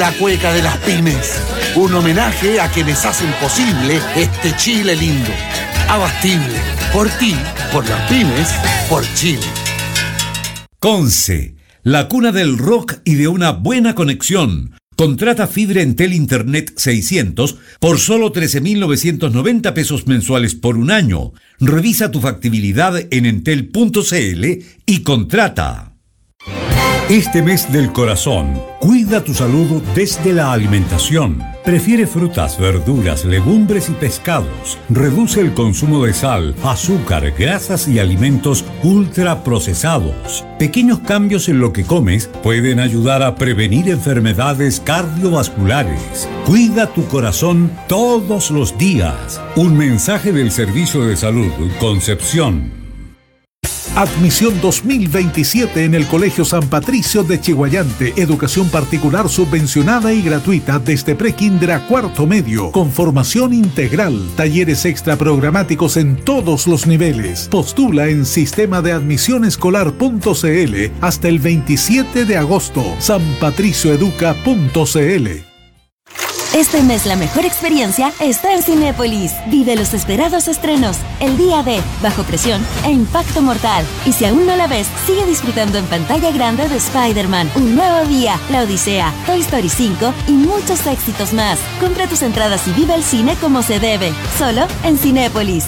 la cueca de las pymes. Un homenaje a quienes hacen posible este Chile lindo. Abastible. Por ti, por las pymes, por Chile. Conce, la cuna del rock y de una buena conexión. Contrata fibra Entel Internet 600 por solo 13.990 pesos mensuales por un año. Revisa tu factibilidad en entel.cl y contrata. Este mes del corazón, cuida tu salud desde la alimentación. Prefiere frutas, verduras, legumbres y pescados. Reduce el consumo de sal, azúcar, grasas y alimentos ultraprocesados. Pequeños cambios en lo que comes pueden ayudar a prevenir enfermedades cardiovasculares. Cuida tu corazón todos los días. Un mensaje del Servicio de Salud Concepción. Admisión 2027 en el Colegio San Patricio de Chiguayante. Educación particular subvencionada y gratuita desde prekinder a cuarto medio, con formación integral, talleres extraprogramáticos en todos los niveles. Postula en sistemadeadmisionescolar.cl hasta el 27 de agosto. sanpatricioeduca.cl. Este mes la mejor experiencia está en Cinépolis. Vive los esperados estrenos, El Día de, Bajo Presión e Impacto Mortal. Y si aún no la ves, sigue disfrutando en pantalla grande de Spider-Man, Un Nuevo Día, La Odisea, Toy Story 5 y muchos éxitos más. Compra tus entradas y vive el cine como se debe, solo en Cinépolis.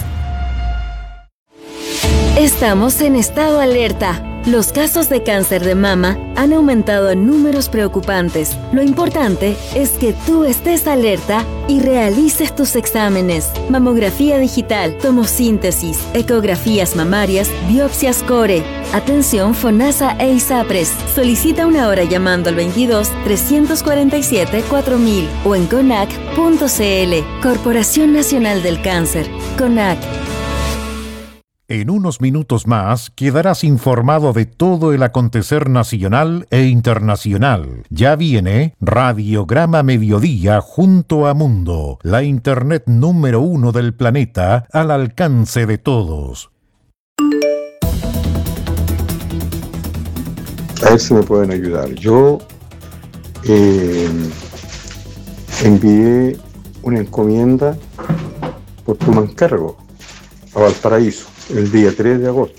Estamos en estado alerta. Los casos de cáncer de mama han aumentado en números preocupantes. Lo importante es que tú estés alerta y realices tus exámenes. Mamografía digital, tomosíntesis, ecografías mamarias, biopsias core. Atención FONASA e ISAPRES. Solicita una hora llamando al 22 347 4000 o en CONAC.cl. Corporación Nacional del Cáncer. CONAC. En unos minutos más quedarás informado de todo el acontecer nacional e internacional. Ya viene Radiograma Mediodía junto a Mundo, la internet número 1 del planeta al alcance de todos. A ver si me pueden ayudar. Yo envié una encomienda por Pumancargo a Valparaíso el día 3 de agosto.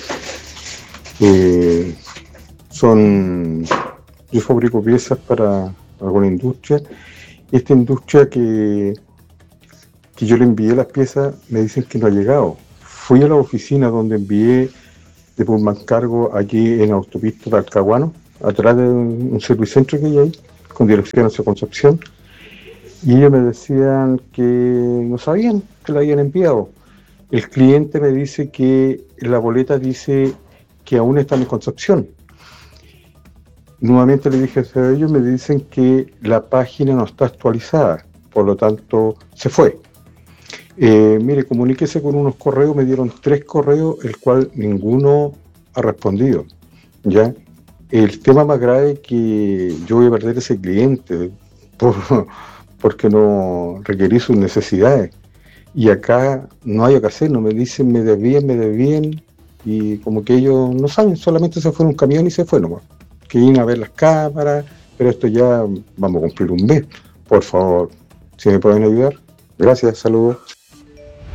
Yo fabrico piezas para alguna industria. Esta industria que yo le envié las piezas me dicen que no ha llegado. Fui a la oficina donde envié de Pumancargo allí en autopista Talcahuano, atrás de un servicentro que hay ahí, con dirección hacia Concepción, y ellos me decían que no sabían que la habían enviado. El cliente me dice que la boleta dice que aún está en Concepción. Nuevamente le dije a ellos, me dicen que la página no está actualizada, por lo tanto se fue. Mire, comuníquese con unos correos, me dieron 3 correos, el cual ninguno ha respondido. ¿Ya? El tema más grave es que yo voy a perder ese cliente porque no requerí sus necesidades. Y acá no hay que hacer, no me dicen me debían, y como que ellos no saben, solamente se fue en un camión y se fue nomás. Que iban a ver las cámaras, pero esto ya vamos a cumplir un mes. Por favor, si me pueden ayudar. Gracias, saludos.